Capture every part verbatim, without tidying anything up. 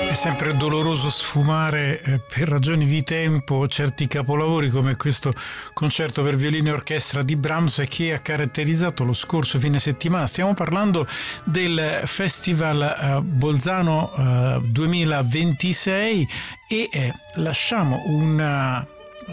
È sempre doloroso sfumare eh, per ragioni di tempo certi capolavori come questo concerto per violino e orchestra di Brahms che ha caratterizzato lo scorso fine settimana. Stiamo parlando del Festival eh, Bolzano eh, duemilaventisei e eh, lasciamo una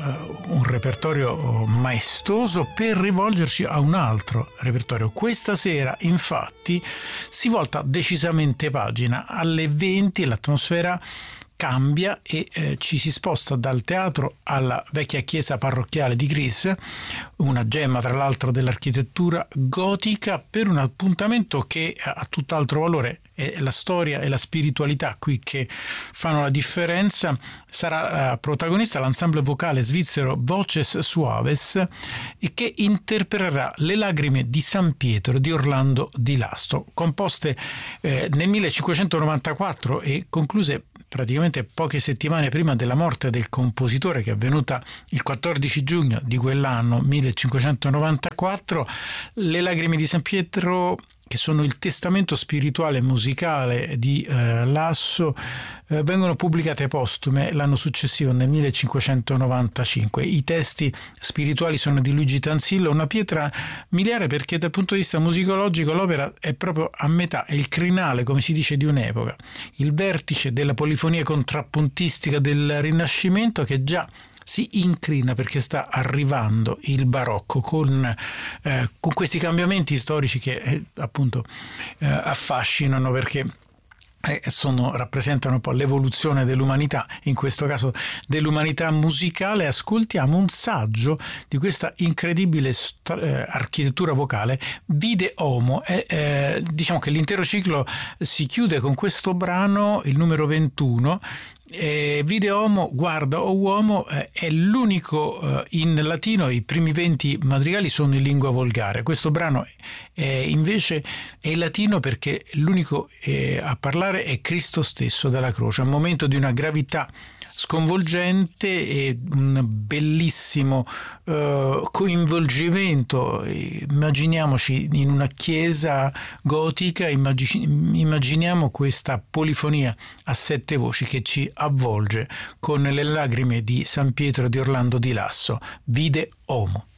un repertorio maestoso per rivolgerci a un altro repertorio. Questa sera infatti si volta decisamente pagina. Alle venti l'atmosfera cambia e eh, ci si sposta dal teatro alla vecchia chiesa parrocchiale di Gries, una gemma tra l'altro dell'architettura gotica, per un appuntamento che ha tutt'altro valore. È la storia e la spiritualità qui che fanno la differenza. Sarà uh, protagonista l'ensemble vocale svizzero Voces Suaves e che interpreterà Le lagrime di San Pietro di Orlando di Lasso, composte eh, nel millecinquecentonovantaquattro e concluse praticamente poche settimane prima della morte del compositore, che è avvenuta il quattordici giugno di quell'anno millecinquecentonovantaquattro. Le lagrime di San Pietro, che sono il testamento spirituale e musicale di eh, Lasso, eh, vengono pubblicate postume l'anno successivo, nel millecinquecentonovantacinque. I testi spirituali sono di Luigi Tanzillo, una pietra miliare perché dal punto di vista musicologico l'opera è proprio a metà, è il crinale, come si dice, di un'epoca, il vertice della polifonia contrappuntistica del Rinascimento, che già si incrina perché sta arrivando il barocco con, eh, con questi cambiamenti storici che eh, appunto eh, affascinano, perché eh, sono, rappresentano un po' l'evoluzione dell'umanità, in questo caso dell'umanità musicale. Ascoltiamo un saggio di questa incredibile st- eh, architettura vocale, Vide Homo. Eh, eh, diciamo che l'intero ciclo si chiude con questo brano, il numero ventuno. Eh, Vide Homo, guarda o uomo, eh, è l'unico eh, in latino. I primi venti madrigali sono in lingua volgare. Questo brano eh, invece è in latino perché l'unico eh, a parlare è Cristo stesso dalla croce. È un momento di una gravità sconvolgente e un bellissimo uh, coinvolgimento. Immaginiamoci in una chiesa gotica, immagini, immaginiamo questa polifonia a sette voci che ci avvolge con Le lagrime di San Pietro di Orlando di Lasso. Vide Homo.